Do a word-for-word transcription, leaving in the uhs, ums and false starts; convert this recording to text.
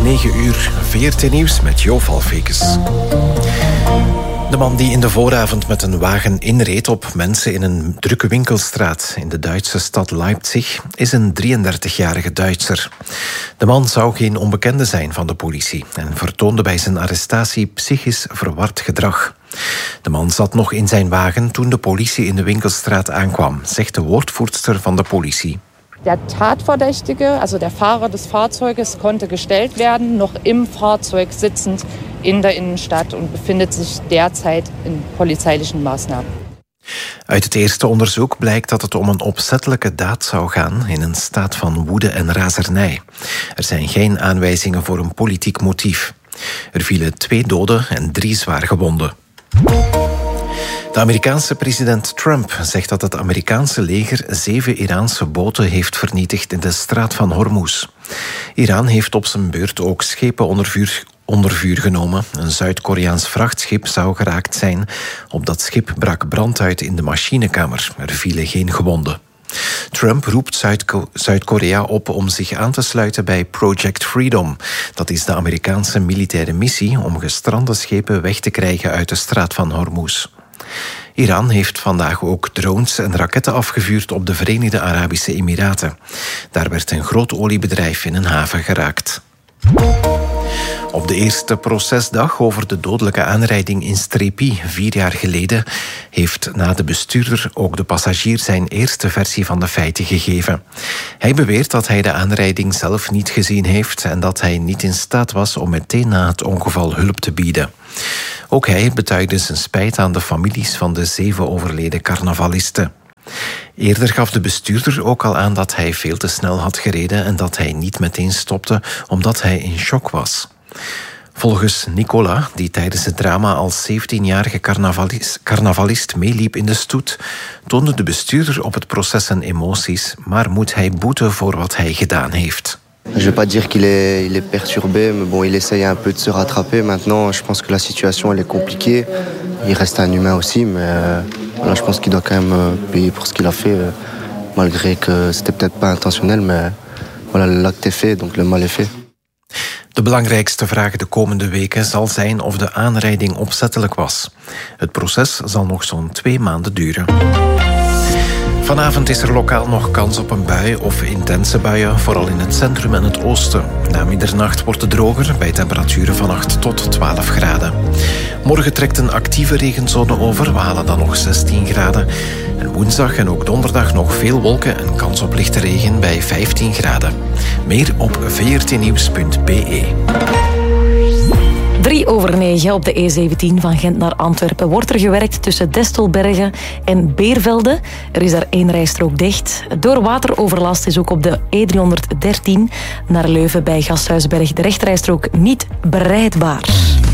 negen uur, V R T Nieuws met Jo Valfekes. De man die in de vooravond met een wagen inreed op mensen in een drukke winkelstraat in de Duitse stad Leipzig is een drieëndertigjarige Duitser. De man zou geen onbekende zijn van de politie en vertoonde bij zijn arrestatie psychisch verward gedrag. De man zat nog in zijn wagen toen de politie in de winkelstraat aankwam, zegt de woordvoerster van de politie. Der Tatverdächtige, also der Fahrer des Fahrzeuges, konnte gestellt werden, noch im Fahrzeug sitzend in der Innenstadt und befindet sich derzeit in polizeilichen Maßnahmen. Uit het eerste onderzoek blijkt dat het om een opzettelijke daad zou gaan in een staat van woede en razernij. Er zijn geen aanwijzingen voor een politiek motief. Er vielen twee doden en drie zwaar gewonden. De Amerikaanse president Trump zegt dat het Amerikaanse leger zeven Iraanse boten heeft vernietigd in de straat van Hormuz. Iran heeft op zijn beurt ook schepen onder vuur, onder vuur genomen. Een Zuid-Koreaans vrachtschip zou geraakt zijn. Op dat schip brak brand uit in de machinekamer. Er vielen geen gewonden. Trump roept Zuid- Zuid-Korea op om zich aan te sluiten bij Project Freedom. Dat is de Amerikaanse militaire missie om gestrande schepen weg te krijgen uit de straat van Hormuz. Iran heeft vandaag ook drones en raketten afgevuurd op de Verenigde Arabische Emiraten. Daar werd een groot oliebedrijf in een haven geraakt. Op de eerste procesdag over de dodelijke aanrijding in Strépy vier jaar geleden heeft na de bestuurder ook de passagier zijn eerste versie van de feiten gegeven. Hij beweert dat hij de aanrijding zelf niet gezien heeft en dat hij niet in staat was om meteen na het ongeval hulp te bieden. Ook hij betuigde zijn spijt aan de families van de zeven overleden carnavalisten. Eerder gaf de bestuurder ook al aan dat hij veel te snel had gereden en dat hij niet meteen stopte omdat hij in shock was. Volgens Nicola, die tijdens het drama als zeventienjarige carnavalist, carnavalist meeliep in de stoet, toonde de bestuurder op het proces zijn emoties, maar moet hij boeten voor wat hij gedaan heeft. Je vais pas dire qu'il est, il est perturbé, mais bon, il essaye un peu de se rattraper. Maintenant, je pense que la situation elle est compliquée. Il reste un humain aussi, mais euh, voilà, je pense qu'il doit quand même euh, payer pour ce qu'il a fait, euh, malgré que c'était peut-être pas intentionnel, mais voilà, l'acte est fait, donc le mal est fait. De belangrijkste vraag de komende weken zal zijn of de aanrijding opzettelijk was. Het proces zal nog zo'n twee maanden duren. Vanavond is er lokaal nog kans op een bui of intense buien, vooral in het centrum en het oosten. Na middernacht wordt het droger bij temperaturen van acht tot twaalf graden. Morgen trekt een actieve regenzone over, we halen dan nog zestien graden. En woensdag en ook donderdag nog veel wolken en kans op lichte regen bij vijftien graden. Meer op v r t nieuws punt b e. Drie over negen op de E zeventien van Gent naar Antwerpen wordt er gewerkt tussen Destelbergen en Beervelde. Er is daar één rijstrook dicht. Door wateroverlast is ook op de E driehonderddertien naar Leuven bij Gasthuisberg de rechterrijstrook niet bereidbaar.